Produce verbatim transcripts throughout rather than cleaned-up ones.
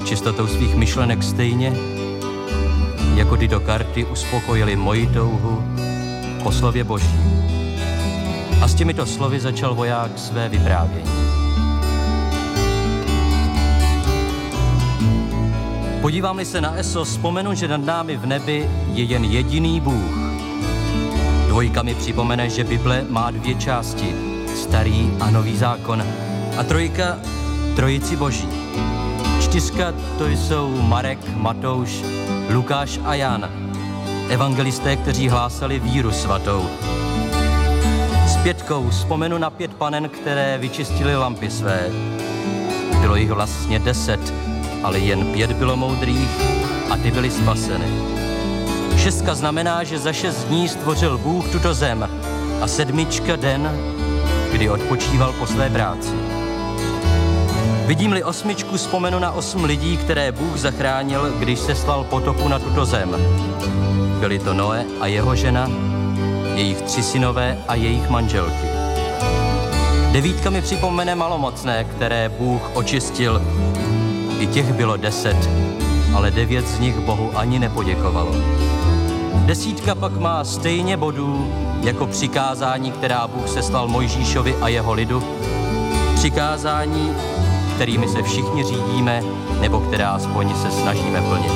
čistotou svých myšlenek stejně, jako tyto karty uspokojily moji touhu po slově Boží. A s těmito slovy začal voják své vyprávění. Podívám-li se na eso, vzpomenu, že nad námi v nebi je jen jediný Bůh. Dvojka mi připomene, že Bible má dvě části, starý a nový zákon. A trojka, trojici Boží. Čtyřka to jsou Marek, Matouš, Lukáš a Jan. Evangelisté, kteří hlásali víru svatou. S pětkou vzpomenu na pět panen, které vyčistily lampy své. Bylo jich vlastně deset, ale jen pět bylo moudrých a ty byly spaseny. Šestka znamená, že za šest dní stvořil Bůh tuto zem a sedmička den, kdy odpočíval po své práci. Vidím-li osmičku, vzpomenu na osm lidí, které Bůh zachránil, když seslal potopu na tuto zem. Byli to Noe a jeho žena, jejich tři synové a jejich manželky. Devítka mi připomene malomocné, které Bůh očistil. I těch bylo deset, ale devět z nich Bohu ani nepoděkovalo. Desítka pak má stejně bodů jako přikázání, která Bůh seslal Mojžíšovi a jeho lidu. Přikázání, kterými se všichni řídíme, nebo která aspoň se snažíme plnit.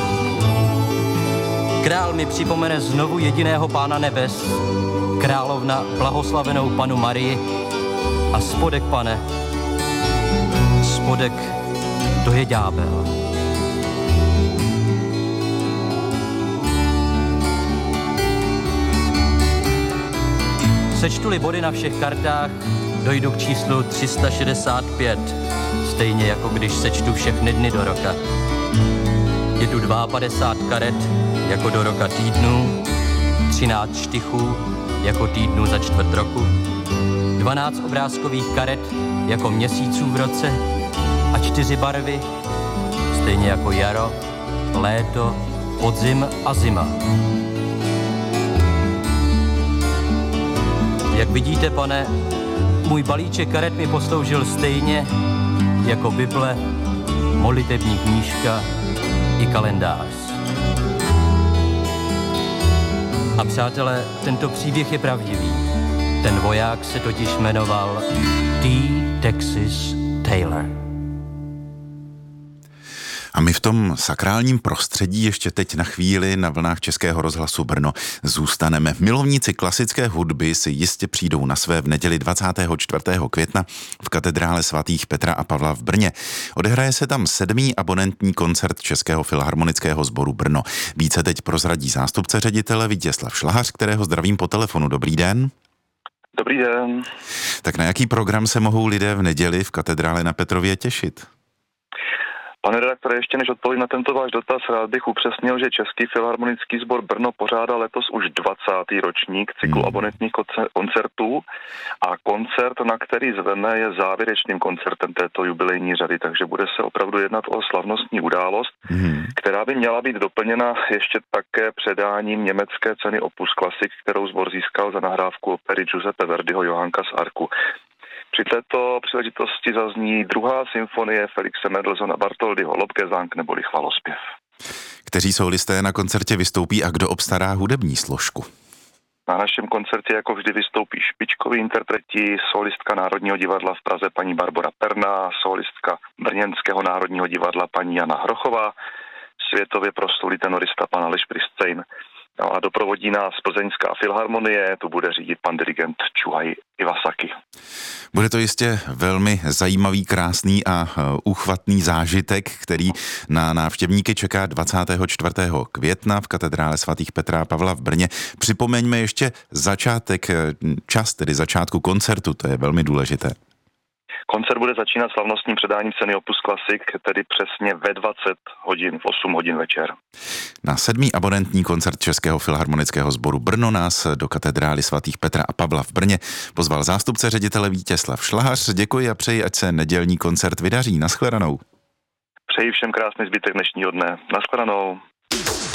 Král mi připomene znovu jediného Pána nebes, královna blahoslavenou Panu Marii a spodek, pane, spodek, to je ďábel. Sečtu-li body na všech kartách, dojdu k číslu tři sta šedesát pět, stejně jako když sečtu všechny dny do roka. Je tu padesát dva karet jako do roka týdnů, třináct štychů jako týdnů za čtvrt roku, dvanáct obrázkových karet jako měsíců v roce a čtyři barvy, stejně jako jaro, léto, podzim a zima. Jak vidíte, pane, můj balíček karet mi posloužil stejně jako Bible, modlitební knížka i kalendář. A přátelé, tento příběh je pravdivý. Ten voják se totiž jmenoval T. Texas Taylor. A my v tom sakrálním prostředí ještě teď na chvíli na vlnách Českého rozhlasu Brno zůstaneme. Milovníci klasické hudby si jistě přijdou na své v neděli dvacátého čtvrtého května v katedrále svatých Petra a Pavla v Brně. Odehraje se tam sedmý abonentní koncert Českého filharmonického sboru Brno. Více teď prozradí zástupce ředitele Vítězslav Šlahař, kterého zdravím po telefonu. Dobrý den. Dobrý den. Tak na jaký program se mohou lidé v neděli v katedrále na Petrově těšit? Pane redaktore, ještě než odpovím na tento váš dotaz, rád bych upřesnil, že Český filharmonický sbor Brno pořádá letos už dvacátý ročník cyklu hmm. abonentních koncertů a koncert, na který zveme, je závěrečným koncertem této jubilejní řady, takže bude se opravdu jednat o slavnostní událost, hmm. která by měla být doplněna ještě také předáním německé ceny Opus Classic, kterou sbor získal za nahrávku opery Giuseppe Verdiho Johánka z Arku. Při této příležitosti zazní druhá symfonie Felixe Mendelssohna Bartholdyho Lobgesang neboli chvalospěv. Kteří solisté na koncertě vystoupí a kdo obstará hudební složku? Na našem koncertě jako vždy vystoupí špičkoví interpreti, solistka Národního divadla v Praze paní Barbora Perná, solistka Brněnského národního divadla paní Jana Hrochová, světově proslulý tenorista pan Aleš Priscejn. No a doprovodí nás Plzeňská filharmonie, tu bude řídit pan dirigent Chuhai Iwasaki. Bude to jistě velmi zajímavý, krásný a úchvatný zážitek, který na návštěvníky čeká dvacátého čtvrtého května v katedrále svatých Petra a Pavla v Brně. Připomeňme ještě začátek, čas tedy začátku koncertu, to je velmi důležité. Koncert bude začínat slavnostním předáním ceny Opus Classic, tedy přesně ve dvacet hodin, v osm hodin večer. Na sedmý abonentní koncert Českého filharmonického sboru Brno nás do katedrály svatých Petra a Pavla v Brně pozval zástupce ředitele Vítězslav Šlahař. Děkuji a přeji, ať se nedělní koncert vydaří. Naschledanou. Přeji všem krásný zbytek dnešního dne. Naschledanou.